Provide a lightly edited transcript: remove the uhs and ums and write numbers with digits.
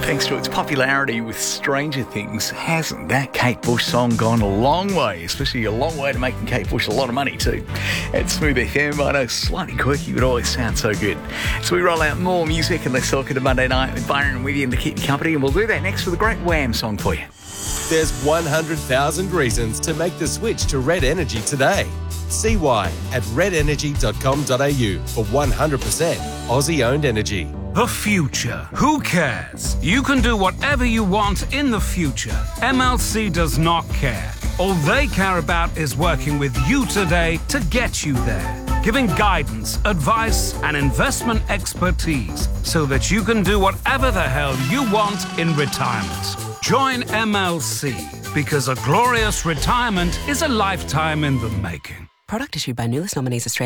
Thanks to its popularity with Stranger Things, hasn't that Kate Bush song gone a long way? Especially a long way to making Kate Bush a lot of money too. At Smooth FM, I know, slightly quirky, but always sounds so good. So we roll out more music and let's talk it to Monday night with Byron and William to keep you company, and we'll do that next with a great Wham song for you. There's 100,000 reasons to make the switch to Red Energy today. See why at redenergy.com.au for 100% Aussie-owned energy. The future. Who cares? You can do whatever you want in the future. MLC does not care. All they care about is working with you today to get you there. Giving guidance, advice, and investment expertise so that you can do whatever the hell you want in retirement. Join MLC because a glorious retirement is a lifetime in the making. Product issued by Nulis Nominees Australia.